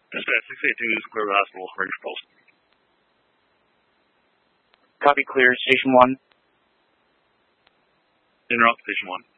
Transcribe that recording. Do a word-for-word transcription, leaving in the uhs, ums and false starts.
Dispatch six eighty-two is clear to the hospital. Ready for pulse. Copy, clear. Station one. En route, Station one.